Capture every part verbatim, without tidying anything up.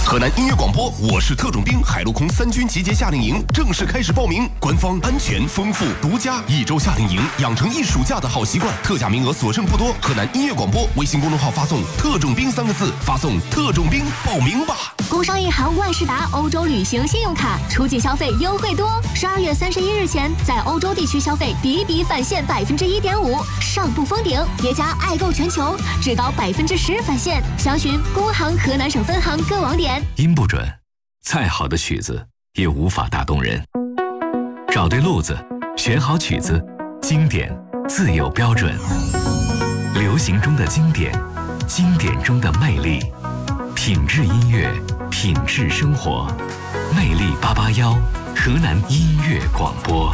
河南音乐广播，我是特种兵海陆空三军集结夏令营正式开始报名，官方、安全、丰富、独家，一周夏令营，养成一暑假的好习惯。特价名额所剩不多，河南音乐广播微信公众号发送“特种兵”三个字，发送“特种兵”报名吧。 工商银行万事达欧洲旅行信用卡出境消费优惠多，十二月三十一日前在欧洲地区消费比比返现百分之一点五，上不封顶，叠加爱购全球，至高百分之十返现。详询工行河南省分行各网点。 音不准，再好的曲子也无法打动人。找对路子，选好曲子，经典自有标准。流行中的经典，经典中的魅力，品质音乐，品质生活。魅力八八幺，河南音乐广播。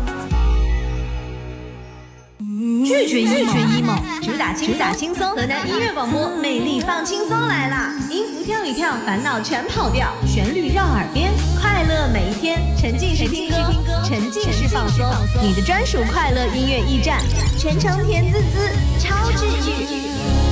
拒绝拒绝 emo， 主打轻主打轻松。河南音乐广播，魅力放轻松来啦！音符跳一跳，烦恼全跑掉，旋律绕耳边，快乐每一天，沉浸式听歌，沉浸式放松，你的专属快乐音乐驿站，全程甜滋滋，超治愈。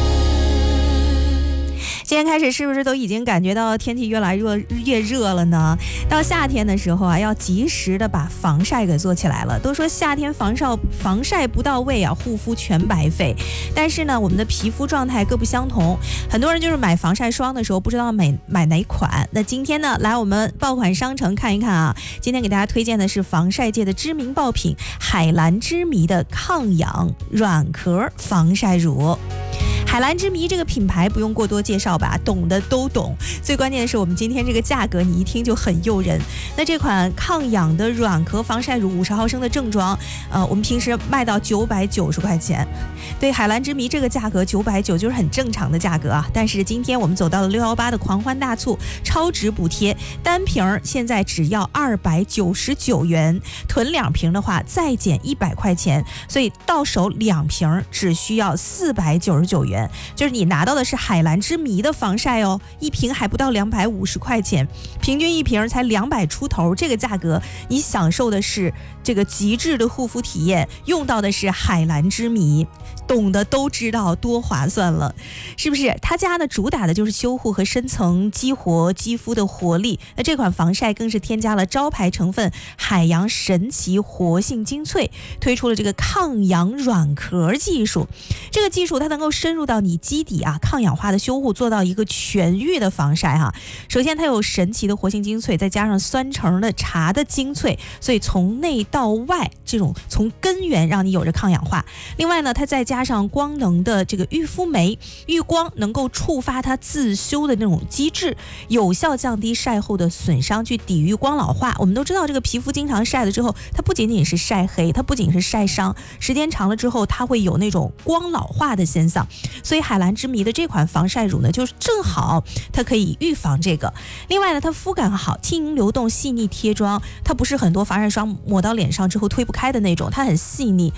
今天开始是不是都已经感觉到天气越来越越热了呢？到夏天的时候啊，要及时的把防晒给做起来了。都说夏天防晒防晒不到位啊，护肤全白费。但是呢，我们的皮肤状态各不相同，很多人就是买防晒霜的时候不知道买买哪款。那今天呢，来我们爆款商城看一看啊。今天给大家推荐的是防晒界的知名爆品海蓝之谜的抗氧软壳防晒乳。海蓝之谜这个品牌不用过多介绍吧，懂的都懂。最关键的是我们今天这个价格，你一听就很诱人。那这款抗氧的软壳防晒乳五十毫升的正装，呃，我们平时卖到九百九十块钱。对，海蓝之谜这个价格九百九就是很正常的价格啊。但是今天我们走到了六一八的狂欢大促，超值补贴，单瓶现在只要二百九十九元，囤两瓶的话再减一百块钱，所以到手两瓶只需要四百九十九元。就是你拿到的是海蓝之谜的防晒哦，一瓶还不到两百五十块钱，平均一瓶才两百出头，这个价格你享受的是这个极致的护肤体验，用到的是海蓝之谜，懂的都知道多划算了，是不是？他家呢主打的就是修护和深层激活肌肤的活力，那这款防晒更是添加了招牌成分海洋神奇活性精粹，推出了这个抗氧软壳技术。这个技术它能够深入到你基底啊，抗氧化的修护，做到一个全域的防晒哈。首先它有神奇的活性精粹，再加上酸橙的茶的精粹，所以从内到外这种从根源让你有着抗氧化。另外呢，它再加上光能的这个育肤酶，遇光能够触发它自修的那种机制，有效降低晒后的损伤，去抵御光老化。我们都知道这个皮肤经常晒了之后，它不仅仅是晒黑，它不仅是晒伤，时间长了之后它会有那种光老化的现象。所以海蓝之谜的这款防晒乳呢，就是正好它可以预防这个。另外呢，它肤感好，轻盈流动，细腻贴妆，它不是很多防晒霜抹到脸上之后推不开的那种，它很细腻，